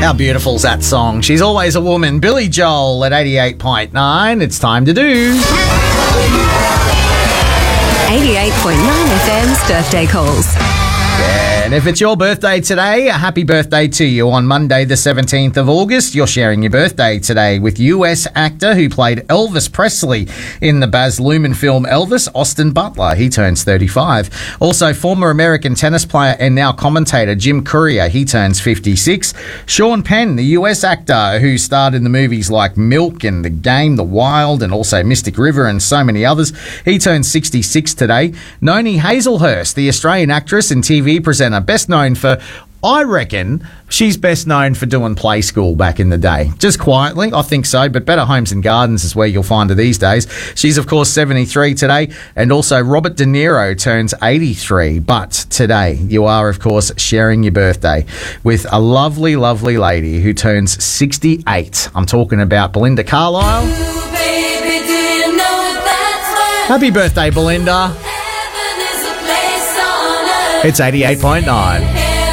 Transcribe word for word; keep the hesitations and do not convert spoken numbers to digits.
How beautiful's that song? She's Always a Woman. Billy Joel at eighty-eight point nine. It's time to do eighty-eight point nine F M's Birthday Calls. And if it's your birthday today, a happy birthday to you. On Monday the seventeenth of August, you're sharing your birthday today with U S actor who played Elvis Presley in the Baz Luhrmann film Elvis, Austin Butler. He turns thirty-five. Also, former American tennis player and now commentator Jim Courier. He turns fifty-six. Sean Penn, the U S actor who starred in the movies like Milk and The Game, The Wild, and also Mystic River and so many others. He turns sixty-six today. Noni Hazelhurst, the Australian actress and T V presenter, best known for, I reckon, she's best known for doing Play School back in the day. Just quietly, I think so, but Better Homes and Gardens is where you'll find her these days. She's, of course, seventy-three today, and also Robert De Niro turns eighty-three. But today, you are, of course, sharing your birthday with a lovely, lovely lady who turns sixty-eight. I'm talking about Belinda Carlisle. Ooh, baby, do you know that's where Happy birthday, Belinda. heaven is a place on earth? It's eighty-eight point nine.